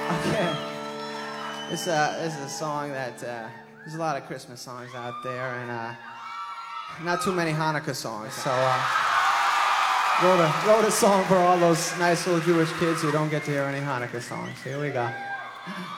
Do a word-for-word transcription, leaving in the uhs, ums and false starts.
Okay. This, uh, this is a song that, uh, there's a lot of Christmas songs out there, and uh, not too many Hanukkah songs, so uh, wrote, a, wrote a song for all those nice little Jewish kids who don't get to hear any Hanukkah songs. Here we go.